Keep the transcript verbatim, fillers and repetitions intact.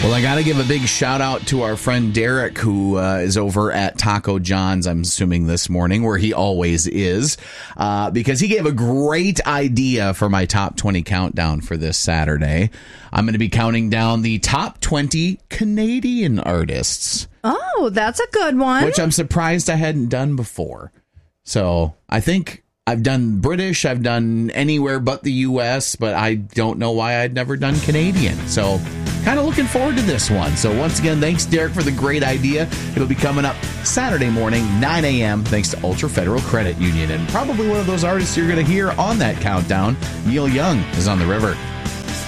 Well, I got to give a big shout out to our friend Derek, who uh, is over at Taco John's, I'm assuming this morning, where he always is, uh, because he gave a great idea for my top twenty countdown for this Saturday. I'm going to be counting down the top twenty Canadian artists. Oh, that's a good one. Which I'm surprised I hadn't done before. So I think I've done British, I've done anywhere but the U S, but I don't know why I'd never done Canadian. So kind of looking forward to this one. So once again, thanks, Derek, for the great idea. It'll be coming up Saturday morning, nine a.m., thanks to Ultra Federal Credit Union. And probably one of those artists you're going to hear on that countdown, Neil Young, is on the river.